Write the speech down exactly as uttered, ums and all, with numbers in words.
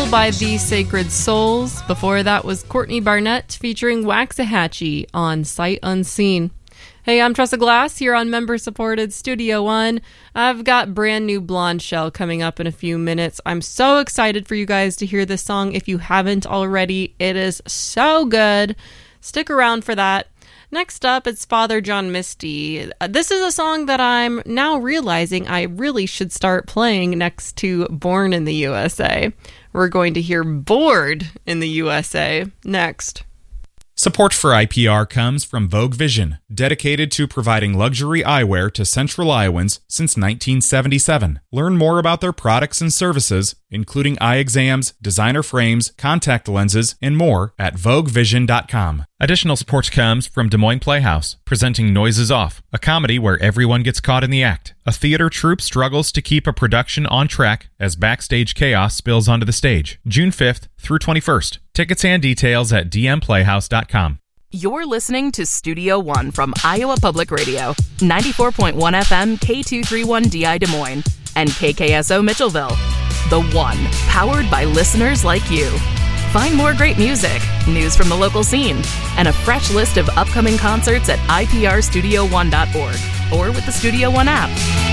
by The Sacred Souls. Before that was Courtney Barnett featuring Waxahachie on Sight Unseen. Hey, I'm Tressa Glass here on member-supported Studio One. I've got brand new Blonde Shell coming up in a few minutes. I'm so excited for you guys to hear this song if you haven't already. It is so good. Stick around for that. Next up, it's Father John Misty. This is a song that I'm now realizing I really should start playing next to Born in the U S A. We're going to hear Bored in the U S A next. Support for I P R comes from Vogue Vision, dedicated to providing luxury eyewear to Central Iowans since nineteen seventy-seven. Learn more about their products and services, including eye exams, designer frames, contact lenses, and more at vogue vision dot com. Additional support comes from Des Moines Playhouse, presenting Noises Off, a comedy where everyone gets caught in the act. A theater troupe struggles to keep a production on track as backstage chaos spills onto the stage. June fifth through twenty-first. Tickets and details at d m playhouse dot com. You're listening to Studio One from Iowa Public Radio, ninety-four point one F M K two thirty-one D I Des Moines, and K K S O Mitchellville. The One, powered by listeners like you. Find more great music, news from the local scene, and a fresh list of upcoming concerts at i p r studio one dot org or with the Studio One app.